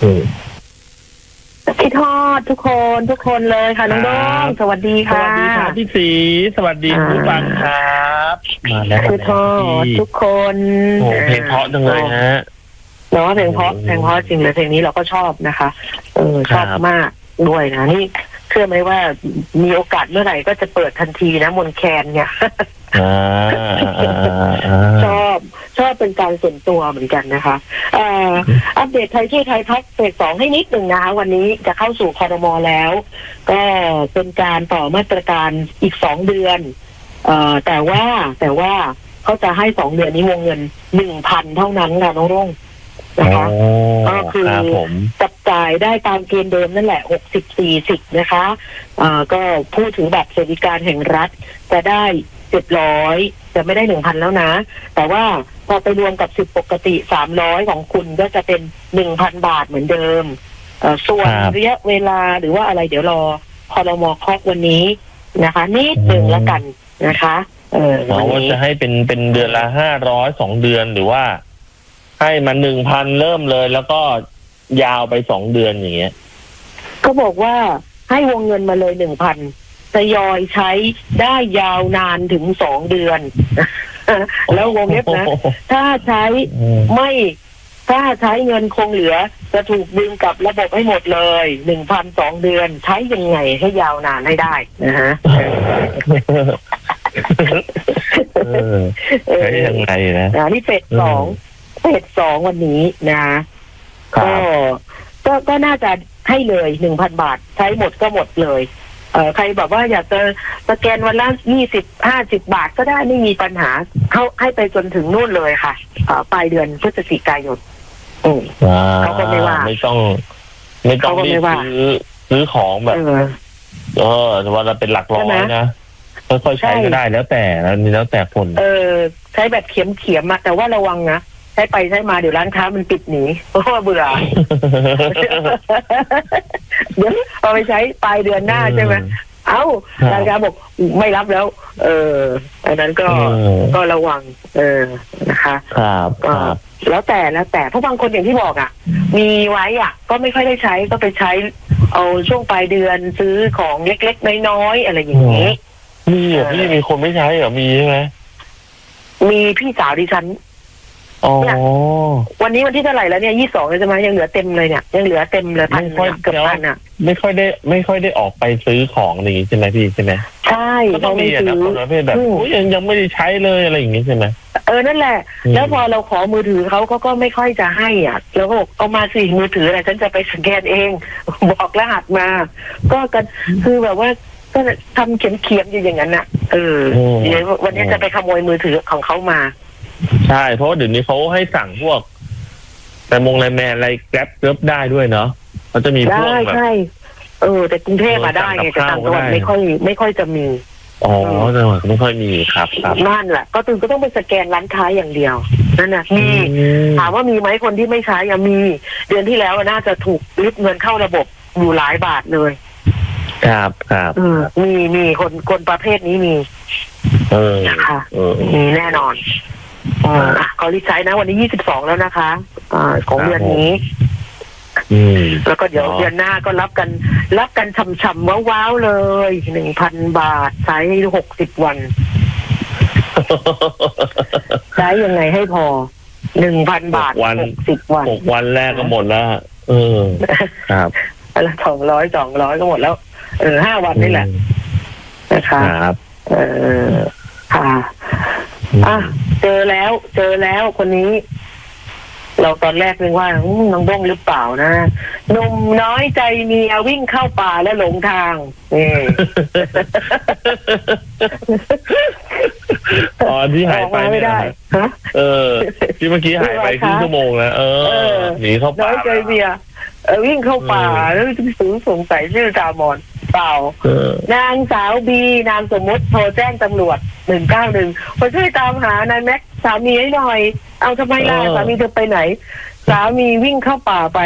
พี่ทอดทุกคนเลยค่ะน้องโด้งสวัสดีค่ะสวัสดีครับพี่ศรีสวัสดีผู้ฟังครับมาแล้วพี่ทอดทุกคนโอ้เพลงเพราะจังเลยฮะเนาะเพลงเพราะจริงเลยเพลงนี้เราก็ชอบนะคะชอบมากด้วยนะนี่เชื่อไหมว่ามีโอกาสเมื่อไหร่ก็จะเปิดทันทีนะมนแคนเนี่ยชอบเป็นการส่วนตัวเหมือนกันนะคะอัปเดตไทยช่วยไทยพักเฟส 2ให้นิดหนึ่งนะคะวันนี้จะเข้าสู่ครม.แล้วก็เป็นการต่อมาตรการอีก2 เดือนแต่ว่าเขาจะให้2 เดือนนี้วงเงิน 1,000 เท่านั้นค่ะน้องรุ่งนะคะก็คือจับจ่ายได้ตามเกณฑ์เดิมนั่นแหละ60-40นะคะก็ผู้ถือบัตรสวัสดิการแห่งรัฐจะได้700จะไม่ได้ 1,000 แล้วนะแต่ว่าพอไปรวมกับสิทธิปกติ300ของคุณก็จะเป็น 1,000 บาทเหมือนเดิมส่วนระยะเวลาหรือว่าอะไรเดี๋ยวรอครม.เคาะวันนี้นะคะนิดหนึ่งแล้วกันนะคะว่าจะให้เป็นเดือนละ500 2 เดือนหรือว่าให้มัน 1,000 เริ่มเลยแล้วก็ยาวไป2 เดือนอย่างเงี้ยก็บอกว่าให้วงเงินมาเลย 1,000 ทยอยใช้ได้ยาวนานถึง2 เดือนแล้ววงเล็บนะถ้าใช้เงินคงเหลือจะถูกดึงกลับระบบให้หมดเลย 1,000 2 เดือนใช้ยังไงให้ยาวนานให้ได้นะฮะใช้ยังไงนะนี่เฟส 2วันนี้นะก็น่าจะให้เลย 1,000 บาทใช้หมดก็หมดเลยใครแบบว่าอยากจะสแกนวันละ20-50 บาทก็ได้ไม่มีปัญหาเขาให้ไปจนถึงนู่นเลยค่ะปลายเดือนพฤศจิกายนเขาก็ไม่ว่าไม่ต้องรีบซื้อของแบบวันละเป็นหลักร้อยนะค่อยๆใช้ก็ได้แล้วแต่แล้วแต่คนใช้แบบเขียมๆแต่ว่าระวังนะใช้ไปใช้มาเดี๋ยวร้านค้ามันปิดหนีเพราะว่าเบื่อเดี๋ยวเอาไปใช้ปลายเดือนหน้าใช่ไหมร้านค้าบอกไม่รับแล้วอันนั้นก็ระวังนะคะก็แล้วแต่เพราะบางคนอย่างที่บอกมีไว้ก็ไม่ค่อยได้ใช้ก็ไปใช้เอาช่วงปลายเดือนซื้อของเล็กๆน้อยๆอะไรอย่างนี้มีคนไม่ใช้เหรอมีใช่ไหมมีพี่สาวดิฉันวันนี้วันที่เท่าไหร่แล้วเนี่ย22เลยใช่ไหมยังเหลือเต็มเลยเนี่ยยังเหลือเต็มเลย1,000เกือบ1,000 ไม่ค่อยได้ออกไปซื้อของนี้ใช่ไหมพี่ใช่ไหมใช่ก็ต้องมีนะคนประเภทแบบยังไม่ได้ใช้เลยอะไรอย่างงี้ใช่ไหมนั่นแหละแล้วพอเราขอมือถือเขาก็ไม่ค่อยจะให้แล้วก็บอกเอามาสิมือถืออะไรฉันจะไปสแกนเองบอกรหัสมาก็กันคือแบบว่าก็ทำเขียมๆอยู่อย่างนั้นวันนี้จะไปขโมยมือถือของเขามาใช่เพราะเดี๋ยวนี้เขาให้สั่งพวกแต่มงไลน์แมนอะไรแกร็บเกิร์ฟได้ด้วยเนาะเขาจะมีพวกแบบใช่แต่กรุงเทพมาได้ไงแต่ต่างจังหวัดไม่ค่อยจะมีจังหวัดไม่ค่อยมีครับนั่นแหละก็ต้องไปสแกนร้านค้าอย่างเดียวนั่นนะมีถามว่ามีไหมคนที่ไม่ใช้มีเดือนที่แล้วน่าจะถูกริบเงินเข้าระบบอยู่หลายบาทเลยครับมีคนประเภทนี้มีนะคะมีแน่นอนขอรีใช้นะวันนี้22แล้วนะคะของเดือนนี้แล้วก็เดี๋ยวเดือนหน้าก็รับกันฉ่ำๆว้าวๆเลย 1,000 บาทใช้60 วันใช้ยังไงให้พอ 1,000 บาท60 วัน 6 วันแรกก็หมดแล้วครับแล้ว200ก็หมดแล้ว5 วันนี่แหละนะคะค่ะเจอแล้วคนนี้เราตอนแรกนึกว่าน้องบ้องหรือเปล่านะหนุ่มน้อยใจเมียวิ่งเข้าป่าและหลงทางตอนที่หายไปไม่ได้ที่เมื่อกี้หายไปครึ่งชั่วโมงแล้วหนีเข้าป่าน้อยใจเมียวิ่งเข้าป่าแล้วสงสัยชื่อจามอนเปล่านางสาวบีนามสมมติโทรแจ้งตำรวจ191มาช่วยตามหานายแม็กสามีให้หน่อยเอาทำไมล่ะสามีเธอไปไหนสามีวิ่งเข้าป่าไป